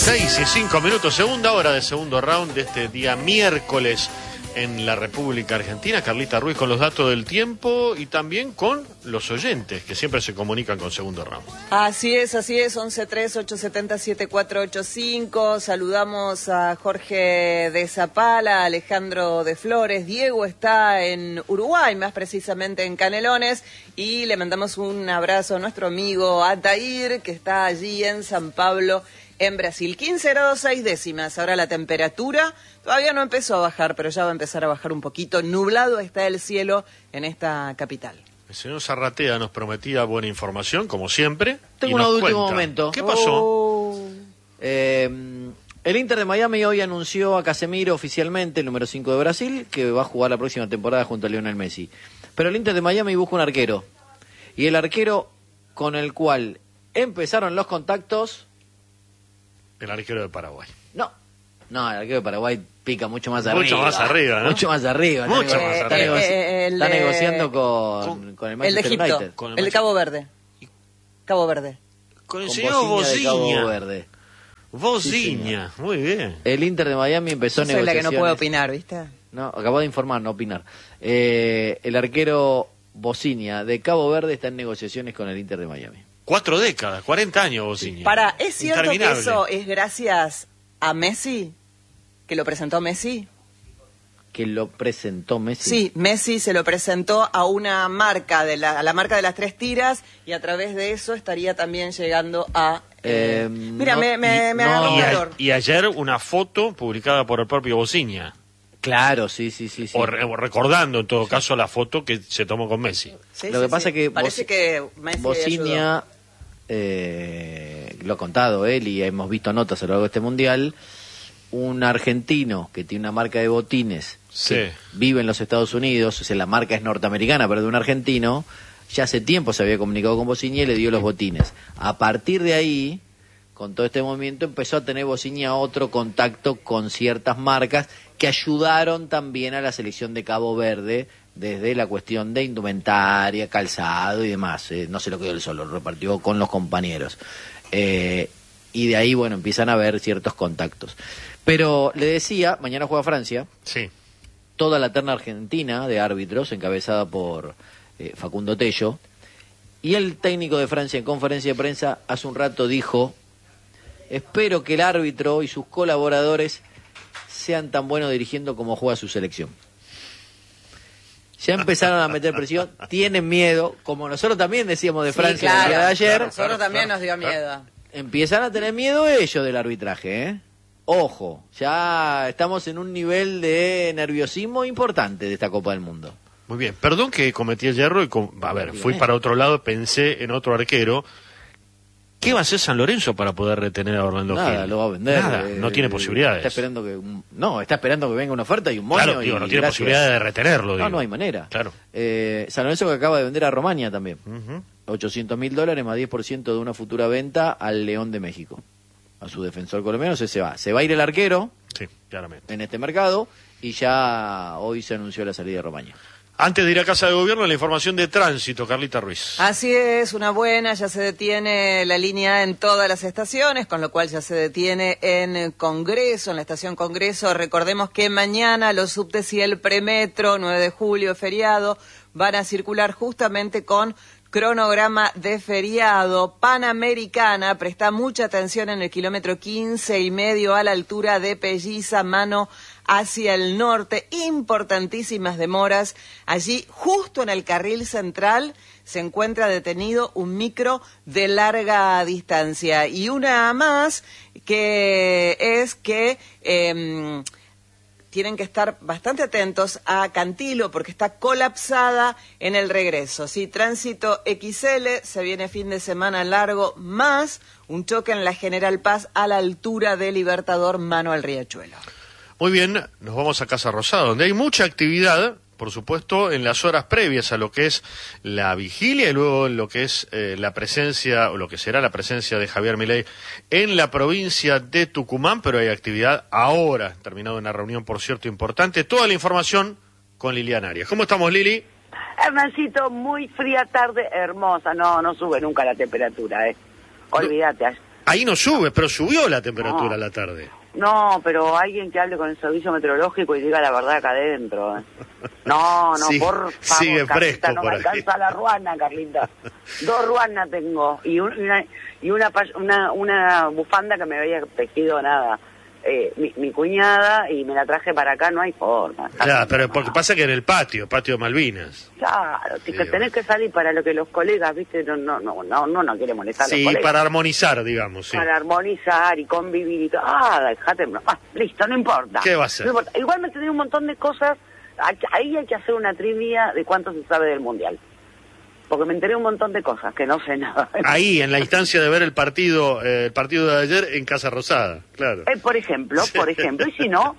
6:05, segunda hora de segundo round de este día miércoles en la República Argentina. Carlita Ruiz con los datos del tiempo y también con los oyentes que siempre se comunican con segundo round. Así es, 1138707485. Saludamos a Jorge de Zapala, Alejandro de Flores. Diego está en Uruguay, más precisamente en Canelones, y le mandamos un abrazo a nuestro amigo Atair, que está allí en San Pablo, en Brasil. 15 grados 6 décimas. Ahora la temperatura todavía no empezó a bajar, pero ya va a empezar a bajar un poquito. Nublado está el cielo en esta capital. El señor Zarratea nos prometía buena información, como siempre. Tengo uno de último momento. ¿Qué pasó? El Inter de Miami hoy anunció a Casemiro oficialmente, el número 5 de Brasil, que va a jugar la próxima temporada junto a Lionel Messi. Pero el Inter de Miami busca un arquero. Y el arquero con el cual empezaron los contactos... El arquero de Paraguay. No, el arquero de Paraguay pica mucho más arriba. Mucho más arriba, ¿no? Mucho más arriba. Mucho más arriba. Está negociando con el Manchester el de Egipto, United. el de Cabo Verde. Cabo Verde. Con el Con señor Bociña de Cabo Bociña. Verde. Bociña, Sí, muy bien. El Inter de Miami empezó Yo soy la que negociaciones. no puede opinar, ¿viste? No, acabo de informar, no opinar. El arquero Bociña de Cabo Verde está en negociaciones con el Inter de Miami. 4 décadas, 40 años Bociña. ¿Es cierto que Interminable. eso es gracias a Messi? ¿Que lo presentó Messi? Que lo presentó Messi. Sí, Messi se lo presentó a una marca, a la marca de las 3 tiras, y a través de eso estaría también llegando a... Mira, no, me no, agarró un Y, calor. y ayer una foto publicada por el propio Bociña. Claro, sí. O recordando en todo caso la foto que se tomó con Messi. Sí, Lo que pasa es que parece que Messi Bociña, lo ha contado él y hemos visto notas a lo largo de este mundial, un argentino que tiene una marca de botines, Sí. que vive en los Estados Unidos, o sea, la marca es norteamericana, pero de un argentino, ya hace tiempo se había comunicado con Bociña y le dio los botines. A partir de ahí, con todo este movimiento, empezó a tener Bociña otro contacto con ciertas marcas que ayudaron también a la selección de Cabo Verde desde la cuestión de indumentaria, calzado y demás. No se lo quedó él solo, lo repartió con los compañeros. Y de ahí, bueno, empiezan a haber ciertos contactos. Pero le decía, mañana juega Francia, Sí. toda la terna argentina de árbitros, encabezada por Facundo Tello, y el técnico de Francia en conferencia de prensa hace un rato dijo: espero que el árbitro y sus colaboradores sean tan buenos dirigiendo como juega su selección. Ya empezaron a meter presión, tienen miedo, como nosotros también decíamos de Francia claro, el día de ayer. claro. Nosotros también nos dio miedo. Empiezan a tener miedo ellos del arbitraje, ¿eh? Ojo, ya estamos en un nivel de nerviosismo importante de esta Copa del Mundo. Muy bien. Perdón que cometí el hierro y fui para otro lado, pensé en otro arquero. ¿Qué va a hacer San Lorenzo para poder retener a Orlando Nada, Gil? lo va a vender. Nada, no tiene posibilidades. Está esperando que venga una oferta y un moño. Claro, digo, y no tiene gracias. posibilidades de retenerlo. Digo. No hay manera. Claro. San Lorenzo que acaba de vender a Romaña también. Ujú. $800.000 más 10% de una futura venta al León de México. A su defensor colombiano se va. Se va a ir el arquero Sí, claramente. en este mercado y ya hoy se anunció la salida de Romaña. Antes de ir a Casa de Gobierno, la información de tránsito, Carlita Ruiz. Así es, una buena, ya se detiene la línea en todas las estaciones, con lo cual ya se detiene en Congreso, en la estación Congreso. Recordemos que mañana los subtes y el premetro, 9 de julio, feriado, van a circular justamente con cronograma de feriado. Panamericana, presta mucha atención en el kilómetro 15,5 a la altura de Pelliza, mano hacia el norte, importantísimas demoras. Allí, justo en el carril central, se encuentra detenido un micro de larga distancia. Y una más, que es que tienen que estar bastante atentos a Cantilo, porque está colapsada en el regreso. Sí, tránsito XL, se viene fin de semana largo, más un choque en la General Paz a la altura de Libertador, mano al Riachuelo. Muy bien, nos vamos a Casa Rosada, donde hay mucha actividad, por supuesto, en las horas previas a lo que es la vigilia y luego en lo que es la presencia, o lo que será la presencia de Javier Milei en la provincia de Tucumán, pero hay actividad ahora, terminado una reunión, por cierto, importante. Toda la información con Liliana Arias. ¿Cómo estamos, Lili? Hernancito, muy fría tarde, hermosa, no sube nunca la temperatura, Olvídate. Ahí no sube, pero subió la temperatura a la tarde. No, pero alguien que hable con el servicio meteorológico y diga la verdad acá adentro. No, Sí, por favor, sigue Carlita, fresco no por me ahí. alcanza la ruana, Carlita. 2 ruanas tengo y una bufanda que me había tejido mi cuñada y me la traje para acá, no hay forma. Claro, pero porque pasa que en el patio de Malvinas. Claro, si Sí, que tenés que salir para lo que los colegas, viste, no quiere molestar a los Sí, colegas. para armonizar, digamos, sí. Para armonizar y convivir y todo. Dejate, listo, no importa. ¿Qué va a hacer? No importa. Igual me tenía un montón de cosas. Ahí hay que hacer una trivia de cuánto se sabe del Mundial. Porque me enteré un montón de cosas que no sé nada. Ahí, en la instancia de ver el partido de ayer en Casa Rosada, claro. Por ejemplo, y si no,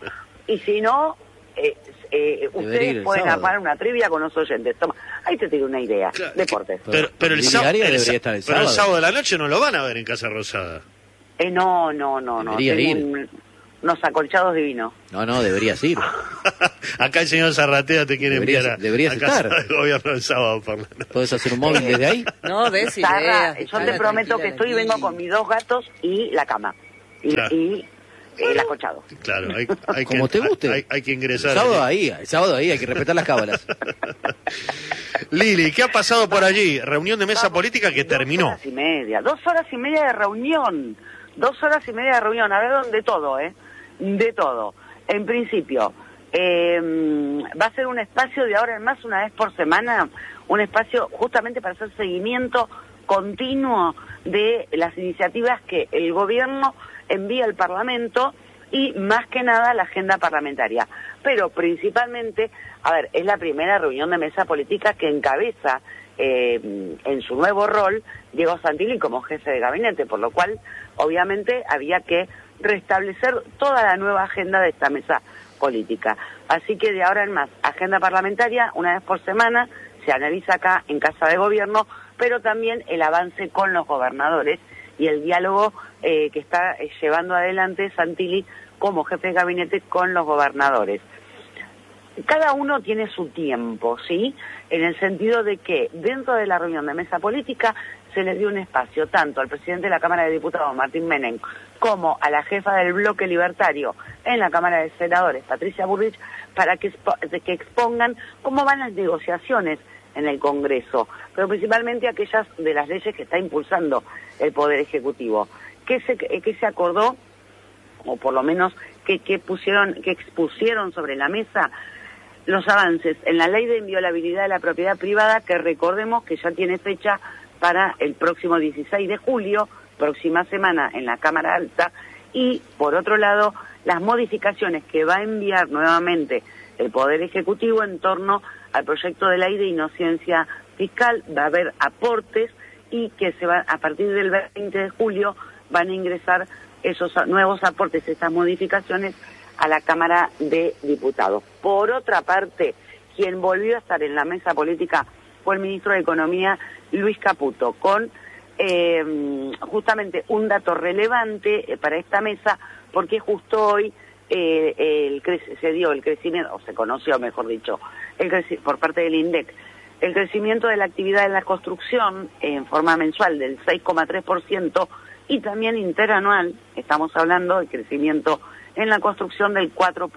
ustedes pueden armar una trivia con los oyentes. Toma, ahí te tiro una idea. Claro, Deportes. Pero el sábado de la noche no lo van a ver en Casa Rosada. No. Debería ir. Unos acolchados divinos. No, deberías ir. Acá el señor Zarratea te quiere enviar deberías a casa estar. del gobierno el sábado por la noche. ¿Podés hacer un móvil desde ahí? No, des Sarra, ideas. yo te prometo que estoy y vengo con mis 2 gatos y la cama. Claro. Y el acolchado. Claro, hay Como que, te guste. hay que El ingresar. sábado ahí hay que respetar las cábalas. Lili, ¿qué ha pasado por allí? Reunión de mesa política que terminó. 2 horas y media de reunión. 2 horas y media de reunión. Hablaron de todo, de todo. En principio, va a ser un espacio de ahora en más, una vez por semana, un espacio justamente para hacer seguimiento continuo de las iniciativas que el gobierno envía al Parlamento y más que nada la agenda parlamentaria. Pero principalmente, es la primera reunión de mesa política que encabeza en su nuevo rol Diego Santilli como jefe de gabinete, por lo cual obviamente había que restablecer toda la nueva agenda de esta mesa política. Así que de ahora en más, agenda parlamentaria una vez por semana, se analiza acá en Casa de Gobierno, pero también el avance con los gobernadores y el diálogo que está llevando adelante Santilli como jefe de gabinete con los gobernadores. Cada uno tiene su tiempo, ¿sí? En el sentido de que dentro de la reunión de mesa política se le dio un espacio tanto al presidente de la Cámara de Diputados, Martín Menem, como a la jefa del bloque libertario en la Cámara de Senadores, Patricia Bullrich, para que expongan cómo van las negociaciones en el Congreso, pero principalmente aquellas de las leyes que está impulsando el Poder Ejecutivo. ¿Qué se acordó, o por lo menos que expusieron sobre la mesa? Los avances en la ley de inviolabilidad de la propiedad privada, que recordemos que ya tiene fecha para el próximo 16 de julio, próxima semana en la Cámara Alta, y por otro lado, las modificaciones que va a enviar nuevamente el Poder Ejecutivo en torno al proyecto de ley de inocencia fiscal. Va a haber aportes y que a partir del 20 de julio van a ingresar esos nuevos aportes, estas modificaciones a la Cámara de Diputados. Por otra parte, quien volvió a estar en la mesa política fue el ministro de Economía, Luis Caputo, con justamente un dato relevante para esta mesa, porque justo hoy se dio el crecimiento, o se conoció, mejor dicho, por parte del INDEC, el crecimiento de la actividad en la construcción en forma mensual del 6,3% y también interanual, estamos hablando de crecimiento en la construcción del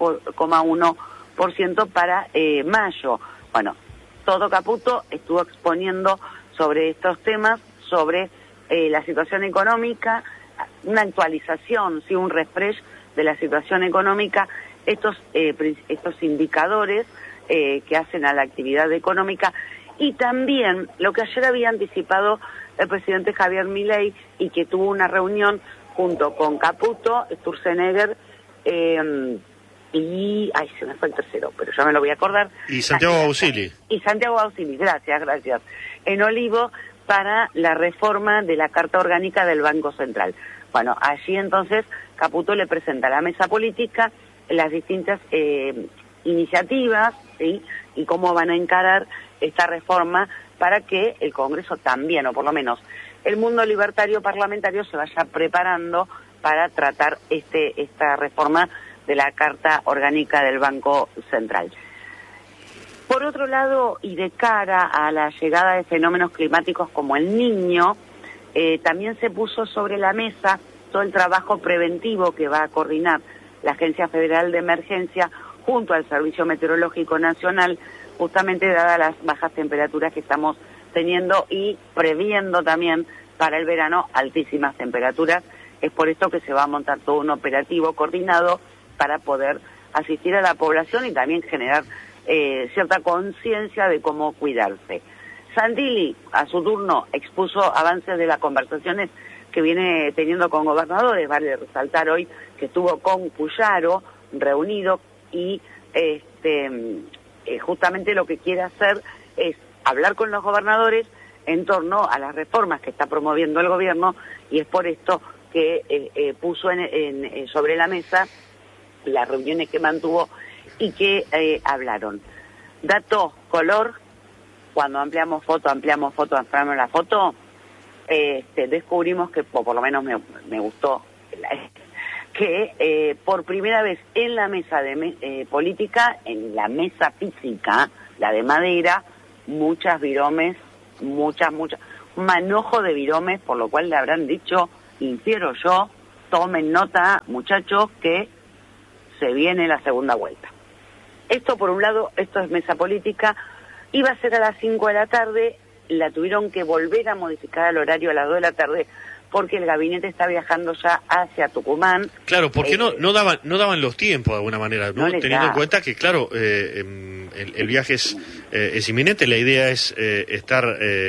4,1% para mayo. Bueno, todo Caputo estuvo exponiendo sobre estos temas, sobre la situación económica, una actualización, sí, un refresh de la situación económica, estos indicadores que hacen a la actividad económica, y también lo que ayer había anticipado el presidente Javier Milei y que tuvo una reunión junto con Caputo, Sturzenegger y se me fue el tercero, pero ya me lo voy a acordar. Y Santiago Bausili. Y Santiago Bausili, gracias. En Olivo, para la reforma de la Carta Orgánica del Banco Central. Bueno, allí entonces Caputo le presenta a la mesa política las distintas iniciativas, ¿sí? Y cómo van a encarar esta reforma para que el Congreso también, o por lo menos el mundo libertario parlamentario, se vaya preparando para tratar esta reforma de la Carta Orgánica del Banco Central. Por otro lado, y de cara a la llegada de fenómenos climáticos como el Niño, También se puso sobre la mesa todo el trabajo preventivo que va a coordinar la Agencia Federal de Emergencia junto al Servicio Meteorológico Nacional, justamente dadas las bajas temperaturas que estamos teniendo y previendo también para el verano altísimas temperaturas. Es por esto que se va a montar todo un operativo coordinado para poder asistir a la población y también generar cierta conciencia de cómo cuidarse. Santilli, a su turno, expuso avances de las conversaciones que viene teniendo con gobernadores. Vale resaltar hoy que estuvo con Puyaro reunido y justamente lo que quiere hacer es hablar con los gobernadores en torno a las reformas que está promoviendo el gobierno, y es por esto que puso sobre la mesa las reuniones que mantuvo y que hablaron. Dato color, cuando ampliamos la foto, descubrimos que, por lo menos me gustó, que por primera vez en la mesa de política, en la mesa física, la de madera, muchas viromes, un manojo de viromes, por lo cual le habrán dicho, infiero yo, tomen nota, muchachos, que se viene la segunda vuelta. Esto por un lado, esto es mesa política, iba a ser a las 5 de la tarde, la tuvieron que volver a modificar el horario a las 2 de la tarde, porque el gabinete está viajando ya hacia Tucumán. Claro, porque no daban los tiempos de alguna manera, ¿no? Teniendo en cuenta que, claro, el viaje es inminente, la idea es estar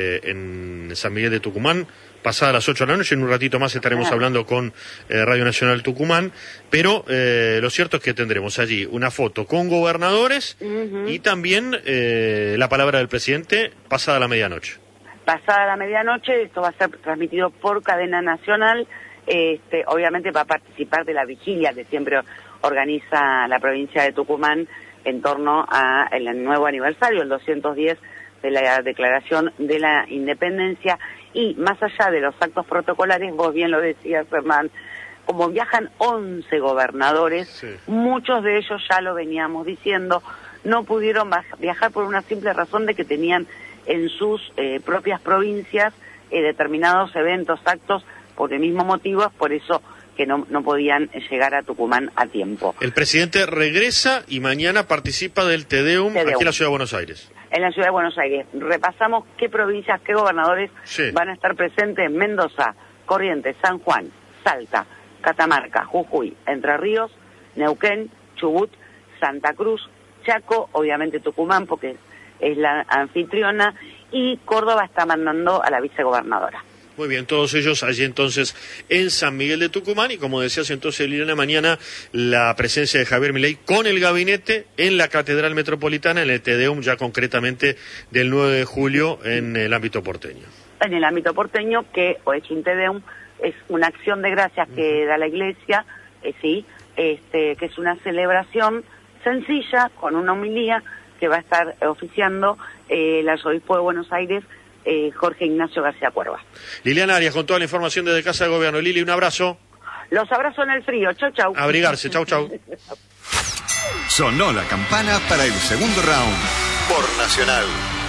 en San Miguel de Tucumán pasadas las 8 de la noche, en un ratito más estaremos hablando con Radio Nacional Tucumán, pero lo cierto es que tendremos allí una foto con gobernadores y también la palabra del presidente pasada la medianoche. Pasada la medianoche, esto va a ser transmitido por cadena nacional, obviamente va a participar de la vigilia que siempre organiza la provincia de Tucumán en torno al nuevo aniversario, el 210 de la Declaración de la Independencia, y más allá de los actos protocolares, vos bien lo decías, Hernán, como viajan 11 gobernadores, sí, muchos de ellos ya lo veníamos diciendo, no pudieron viajar por una simple razón de que tenían en sus propias provincias determinados eventos, actos, por el mismo motivo, por eso que no podían llegar a Tucumán a tiempo. El presidente regresa y mañana participa del Te Deum aquí en la Ciudad de Buenos Aires. En la Ciudad de Buenos Aires. Repasamos qué provincias, qué gobernadores van a estar presentes: Mendoza, Corrientes, San Juan, Salta, Catamarca, Jujuy, Entre Ríos, Neuquén, Chubut, Santa Cruz, Chaco, obviamente Tucumán porque es la anfitriona, y Córdoba está mandando a la vicegobernadora. Muy bien, todos ellos allí entonces en San Miguel de Tucumán, y como decías entonces, Liliana, mañana la presencia de Javier Milei con el gabinete en la Catedral Metropolitana, en el Te Deum ya concretamente del 9 de julio en el ámbito porteño. En el ámbito porteño, que es un Te Deum, es una acción de gracias que da la Iglesia, que es una celebración sencilla, con una homilía que va a estar oficiando el arzobispo de Buenos Aires, Jorge Ignacio García Cuerva. Liliana Arias, con toda la información desde Casa de Gobierno. Lili, un abrazo. Los abrazo en el frío. Chau, chau. Abrigarse. Chau, chau. Sonó la campana para el segundo round por Nacional.